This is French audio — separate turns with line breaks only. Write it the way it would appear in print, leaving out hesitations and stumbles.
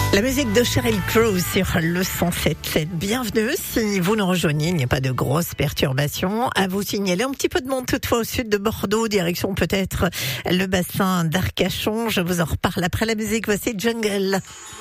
La musique de Sheryl Crow sur le 107.7. Bienvenue. Si vous nous rejoignez, il n'y a pas de grosses perturbations à vous signaler. Un petit peu de monde toutefois au sud de Bordeaux, direction peut-être le bassin d'Arcachon. Je vous en reparle après la musique. Voici Jungle.